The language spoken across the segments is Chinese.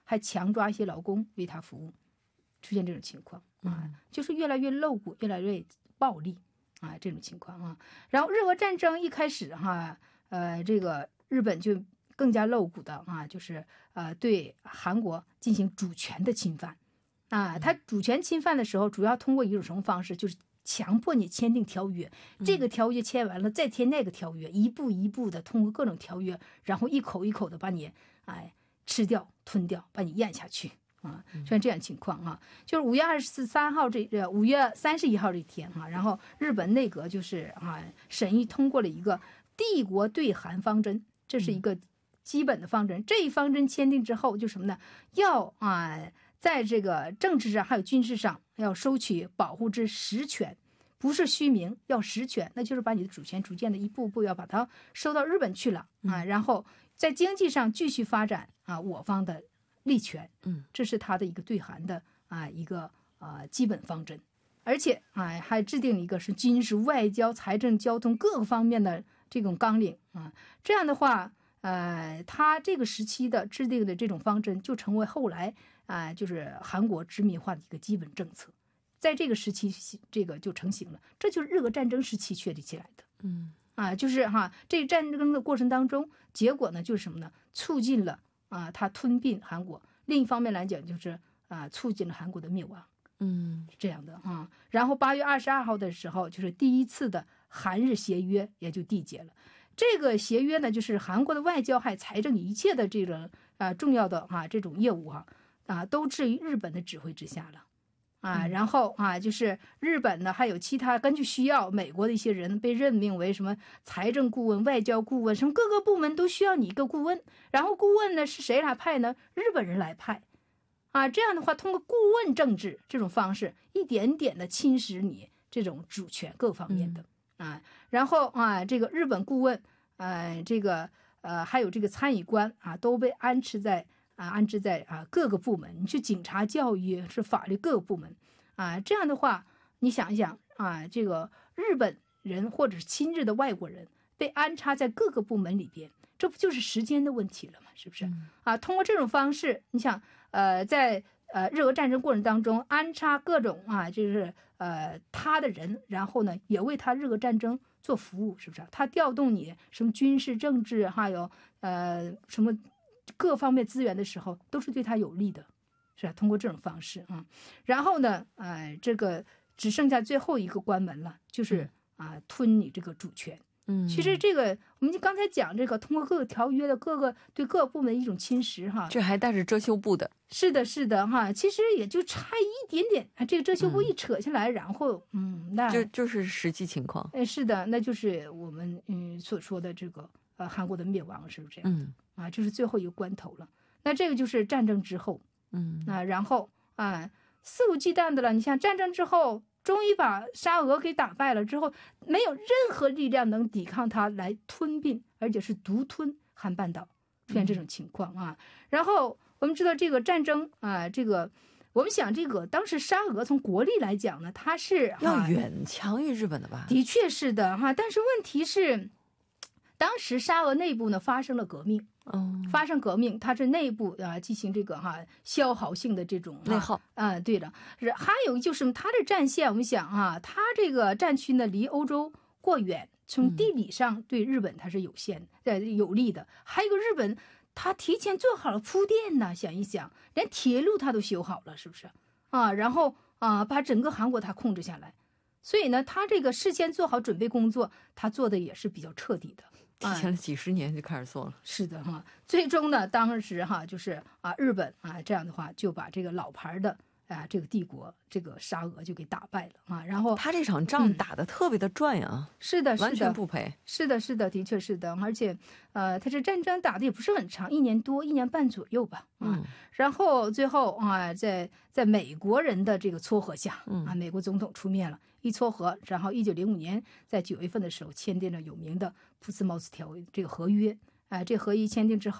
还强抓一些劳工为他服务，出现这种情况啊，就是越来越露骨，越来越暴力啊，这种情况啊。然后日俄战争一开始这个日本就更加露骨的啊，就是对韩国进行主权的侵犯啊。他主权侵犯的时候，主要通过一种什么方式，就是强迫你签订条约，这个条约签完了再签那个条约，一步一步的通过各种条约，然后一口一口的把你吃掉吞掉，把你咽下去啊，像这样情况啊。就是5月23号5月31号这一天啊，然后日本内阁就是审议通过了一个帝国对韩方针，这是一个基本的方针。这一方针签订之后，就什么呢？要在这个政治上还有军事上要收取保护之实权，不是虚名，要实权，那就是把你的主权逐渐的一步步要把它收到日本去了然后在经济上继续发展我方的利权，这是他的一个对韩的一个基本方针。而且还制定了一个是军事、外交、财政、交通各个方面的这种纲领这样的话他这个时期的制定的这种方针就成为后来就是韩国殖民化的一个基本政策，在这个时期这个就成型了，这就是日俄战争时期确立起来的。就是这个战争的过程当中，结果呢就是什么呢？促进了他吞并韩国，另一方面来讲就是促进了韩国的灭亡。是这样的然后8月22号的时候，就是第一次的韩日协约也就缔结了。这个协约呢，就是韩国的外交还财政一切的这种重要的这种业务都置于日本的指挥之下了然后就是日本呢还有其他根据需要，美国的一些人被任命为什么财政顾问、外交顾问，什么各个部门都需要你一个顾问，然后顾问呢是谁来派呢？日本人来派这样的话，通过顾问政治这种方式，一点点的侵蚀你这种主权各方面的然后这个日本顾问这个还有这个参议官都被安置在各个部门，你是警察、教育、是法律各个部门这样的话，你想一想这个日本人或者是亲日的外国人被安插在各个部门里边，这不就是时间的问题了吗？是不是通过这种方式，你想在日俄战争过程当中安插各种就是他的人，然后呢也为他日俄战争做服务，是不是？他调动你什么军事、政治，还有什么各方面资源的时候，都是对他有利的，是吧？通过这种方式然后呢这个只剩下最后一个关门了，就是吞你这个主权。其实这个我们就刚才讲这个，通过各个条约的对各个部门的一种侵蚀这还带着遮羞布的。 是的其实也就差一点点这个遮羞布一扯下来然后那就是实际情况。 是的，那就是我们所说的这个韩国的灭亡，是不是这样的这是最后一个关头了。那这个就是战争之后然后肆无忌惮的了。你像战争之后终于把沙俄给打败了之后，没有任何力量能抵抗它来吞并，而且是独吞韩半岛，出现这种情况然后我们知道这个战争这个我们想这个当时沙俄从国力来讲呢，它是要远强于日本的吧？ 的确是的但是问题是当时沙俄内部呢发生了革命发生革命，它是内部进行这个消耗性的这种内耗对的。还有就是它的战线，我们想它这个战区呢离欧洲过远，从地理上对日本它是有利的。还有一个日本它提前做好了铺垫呢，想一想连铁路它都修好了，是不是然后把整个韩国它控制下来。所以呢他这个事先做好准备工作，他做的也是比较彻底的， 提前了几十年就开始做了。 是的最终呢当时就是日本这样的话就把这个老牌的这个帝国这个沙俄就给打败了然后他这场仗打得特别的赚是的完全不赔。 是的的确是的。而且他这战争打的也不是很长，1年多1年半左右吧然后最后在美国人的这个撮合下美国总统出面了，一撮合，然后1905年在9月份的时候签订了有名的普茨茅斯条约这个合约这合约签订之后，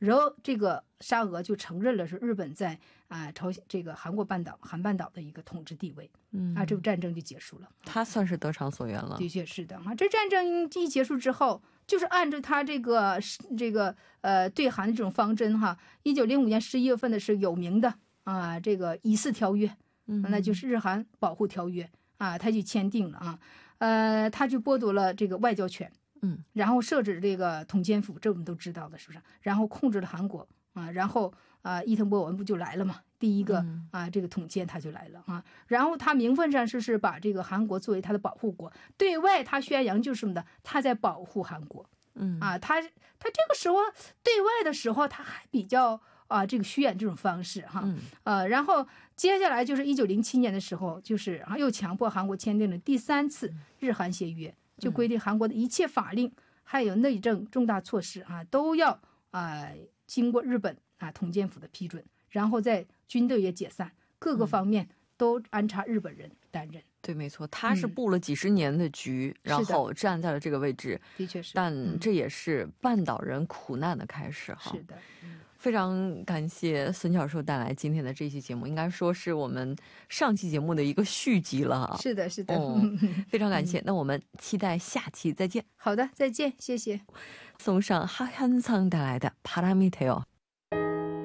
然后这个沙俄就承认了是日本在朝鲜这个韩半岛的一个统治地位，这个战争就结束了。 他算是得偿所愿了。 的确是的这战争一结束之后，就是按照他这个对韩的这种方针1905年11月份的是有名的这个以四条约，那就是日韩保护条约他就签订了他就剥夺了这个外交权，然后设置这个统监府，这我们都知道的，是不是？然后控制了韩国然后伊藤博文不就来了嘛？第一个这个统监他就来了然后他名分上是把这个韩国作为他的保护国，对外他宣扬就是什么的，他在保护韩国，他这个时候对外的时候他还比较这个虚演这种方式然后接下来就是1907年的时候，就是又强迫韩国签订了第3次日韩协约，就规定韩国的一切法令还有内政重大措施都要经过日本统监府的批准，然后在军队也解散，各个方面都安插日本人担任。 对，没错，他是布了几十年的局，然后站在了这个位置， 的确是， 但这也是半岛人苦难的开始是的。 非常感谢孙教授带来今天的这期节目，应该说是我们上期节目的一个续集了。 是的，是的， 非常感谢。那我们期待下期再见。 好的，再见，谢谢。 送上하현상带来的바람이 돼요。